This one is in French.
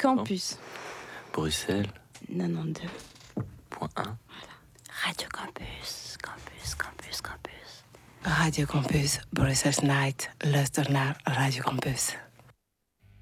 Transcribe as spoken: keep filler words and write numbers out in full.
Campus. Bruxelles. quatre-vingt-douze. Point un. Radio Campus, Campus, Campus, Campus. Radio Campus, Brussels Night, luister naar Radio Campus.